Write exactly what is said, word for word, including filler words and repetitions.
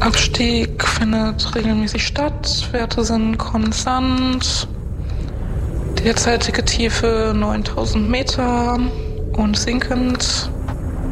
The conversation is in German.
Abstieg findet regelmäßig statt. Werte sind konstant. Derzeitige Tiefe neuntausend Meter und sinkend.